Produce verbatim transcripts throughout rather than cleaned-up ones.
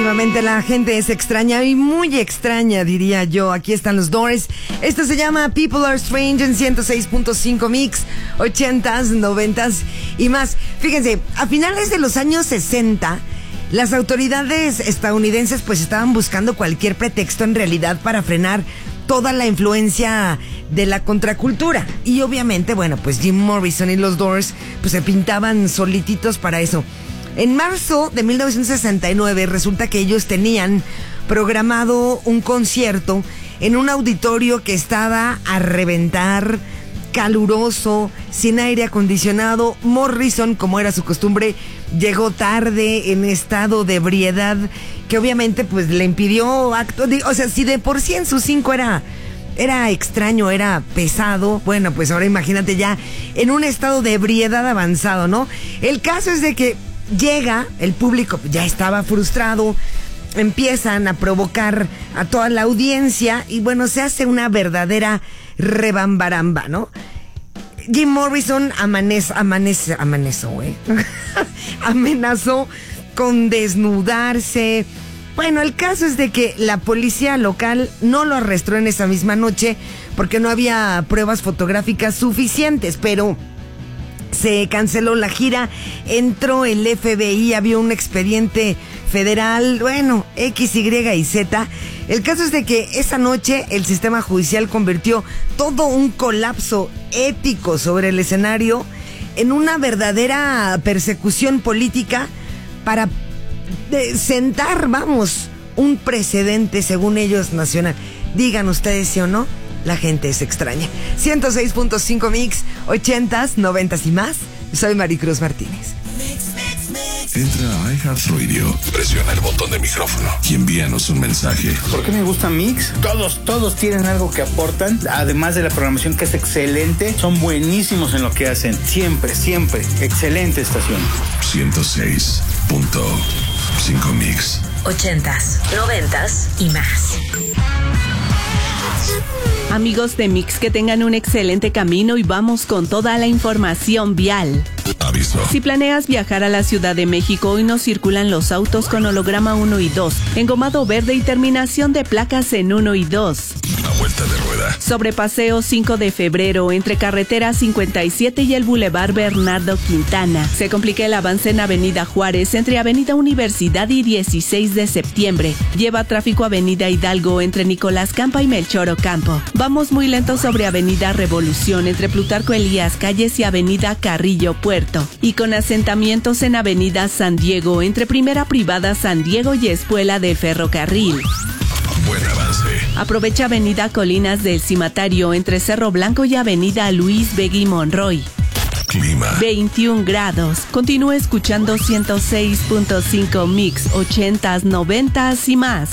Nuevamente la gente es extraña y muy extraña, diría yo. Aquí están los Doors. Esto se llama People Are Strange en ciento seis punto cinco Mix, ochentas, noventas y más. Fíjense, a finales de los años sesenta, las autoridades estadounidenses pues estaban buscando cualquier pretexto en realidad para frenar toda la influencia de la contracultura. Y obviamente, bueno, pues Jim Morrison y los Doors pues se pintaban solititos para eso. En marzo de mil novecientos sesenta y nueve resulta que ellos tenían programado un concierto en un auditorio que estaba a reventar, caluroso, sin aire acondicionado. Morrison, como era su costumbre, llegó tarde en estado de ebriedad, que obviamente pues le impidió acto, de, o sea, si de por sí en sus cinco era, era extraño, era pesado, bueno, pues ahora imagínate ya en un estado de ebriedad avanzado, ¿no? El caso es de que llega, el público ya estaba frustrado, empiezan a provocar a toda la audiencia y bueno, se hace una verdadera rebambaramba, ¿no? Jim Morrison amanece, amanece, amanezó, ¿eh? amenazó con desnudarse. Bueno, el caso es de que la policía local no lo arrestó en esa misma noche porque no había pruebas fotográficas suficientes, pero se canceló la gira, entró el F B I, había un expediente federal, bueno, X, Y y Z. El caso es de que esa noche el sistema judicial convirtió todo un colapso ético sobre el escenario en una verdadera persecución política para de sentar, vamos, un precedente, según ellos, nacional. Digan ustedes sí o no, la gente es extraña. ciento seis punto cinco Mix, ochentas, noventas y más. Soy Maricruz Martínez. Entra a iHeartRadio, presiona el botón de micrófono y envíanos un mensaje. ¿Por qué me gusta Mix? Todos, todos tienen algo que aportan, además de la programación que es excelente. Son buenísimos en lo que hacen, siempre, siempre. Excelente estación. ciento seis punto cinco Mix. Ochentas, noventas y más. Amigos de Mix, que tengan un excelente camino y vamos con toda la información vial. Aviso. Si planeas viajar a la Ciudad de México, hoy no circulan los autos con holograma uno y dos, engomado verde y terminación de placas en uno y dos. La vuelta de rueda. Sobre Paseo cinco de febrero, entre carretera cincuenta y siete y el Boulevard Bernardo Quintana. Se complica el avance en Avenida Juárez, entre Avenida Universidad y dieciséis de septiembre. Lleva tráfico Avenida Hidalgo, entre Nicolás Campa y Melchor Ocampo. Vamos muy lento sobre Avenida Revolución, entre Plutarco Elías Calles y Avenida Carrillo Puerto. Y con asentamientos en Avenida San Diego, entre Primera Privada San Diego y Espuela de Ferrocarril. Buen avance. Aprovecha Avenida Colinas del Cimatario, entre Cerro Blanco y Avenida Luis Begui Monroy. Clima. veintiún grados. Continúa escuchando ciento seis punto cinco Mix, ochentas, noventas y más.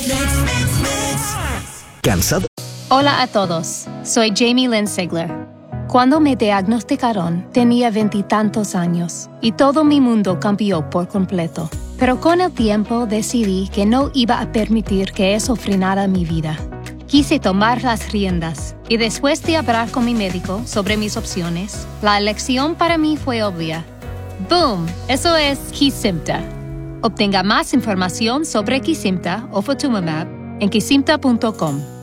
¿Cansado? Hola a todos, soy Jamie Lynn Sigler. Cuando me diagnosticaron, tenía veintitantos años y todo mi mundo cambió por completo. Pero con el tiempo decidí que no iba a permitir que eso frenara mi vida. Quise tomar las riendas y después de hablar con mi médico sobre mis opciones, la elección para mí fue obvia. ¡Boom! Eso es Kesimpta. Obtenga más información sobre Kesimpta o Ofatumumab en kesimpta punto com.